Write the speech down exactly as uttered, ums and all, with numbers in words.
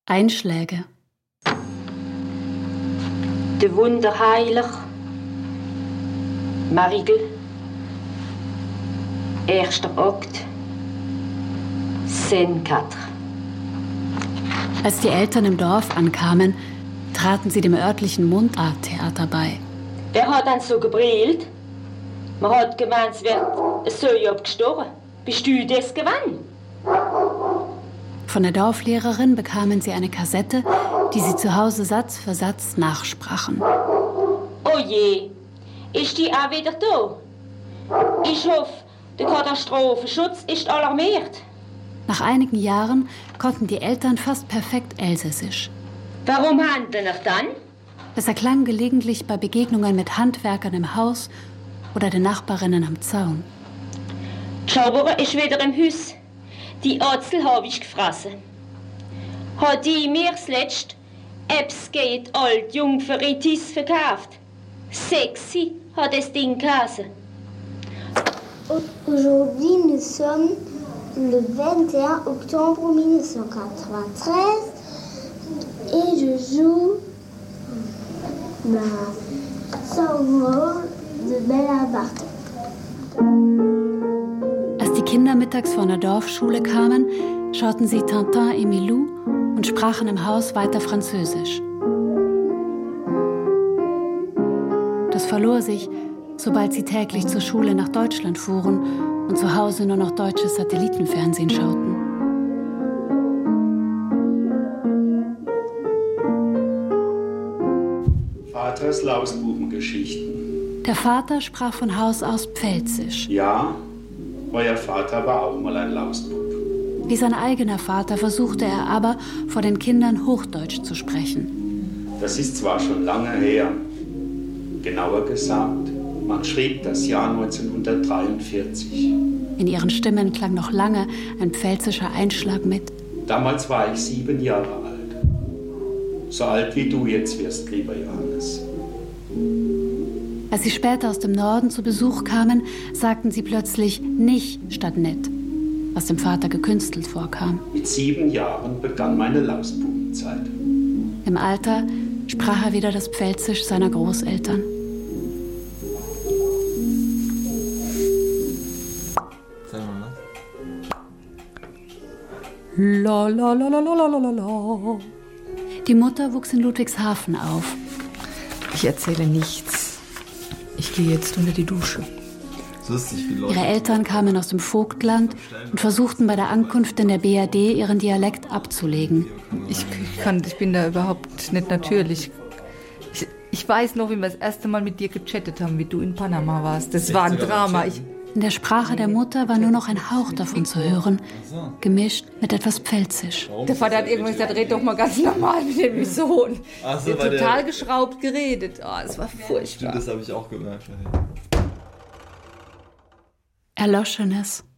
Einschläge. Der Wunderheiler, Marigel, erster Akt, Scène vier. Als die Eltern im Dorf ankamen, traten sie dem örtlichen Mundarttheater bei. Wer hat dann so gebrillt? Man hat gemeint, es wird so abgestorben. Bist du das gewann? Von der Dorflehrerin bekamen sie eine Kassette, die sie zu Hause Satz für Satz nachsprachen. Oh je, ist die auch wieder da? Ich hoffe, der Katastrophenschutz ist alarmiert. Nach einigen Jahren konnten die Eltern fast perfekt Elsässisch. Warum handeln ihr dann? Es erklang gelegentlich bei Begegnungen mit Handwerkern im Haus oder den Nachbarinnen am Zaun. Die Schauberer ist wieder im Haus. Die Atzel habe ich gefressen. Hat die mir das letzte Eps geht alt Jungferitis verkauft. Sexy hat das Ding geheißen. Aujourd'hui, nous sommes le vingt et un octobre mille neuf cent quatre-vingt-treize et je joue ma Songwall de Bella Bartok. Als die Kinder mittags von der Dorfschule kamen, schauten sie Tintin et Milou und sprachen im Haus weiter Französisch. Das verlor sich, sobald sie täglich zur Schule nach Deutschland fuhren und zu Hause nur noch deutsches Satellitenfernsehen schauten. Vaters Lausbubengeschichten. Der Vater sprach von Haus aus Pfälzisch. Ja, euer Vater war auch mal ein Lausbub. Wie sein eigener Vater versuchte er aber, vor den Kindern Hochdeutsch zu sprechen. Das ist zwar schon lange her. Genauer gesagt, man schrieb das Jahr neunzehnhundertdreiundvierzig. In ihren Stimmen klang noch lange ein pfälzischer Einschlag mit. Damals war ich sieben Jahre alt. So alt wie du jetzt wirst, lieber Johannes. Als sie später aus dem Norden zu Besuch kamen, sagten sie plötzlich nicht statt nett, was dem Vater gekünstelt vorkam. Mit sieben Jahren begann meine Lausbubenzeit. Im Alter sprach er wieder das Pfälzisch seiner Großeltern. La, la, la, la, la, la, la. Die Mutter wuchs in Ludwigshafen auf. Ich erzähle nichts. Ich gehe jetzt unter die Dusche. Ihre Eltern kamen aus dem Vogtland und versuchten bei der Ankunft in der B R D ihren Dialekt abzulegen. Ich, kann, ich bin da überhaupt nicht natürlich. Ich, ich weiß noch, wie wir das erste Mal mit dir gechattet haben, wie du in Panama warst. Das war ein Drama. Ich, In der Sprache der Mutter war nur noch ein Hauch davon zu hören, gemischt mit etwas Pfälzisch. Der Vater hat irgendwann gesagt, red doch mal ganz normal mit dem Sohn. Ach so, der hat total der... geschraubt geredet. Oh, das war furchtbar. Das habe ich auch gemerkt. Erloschenes.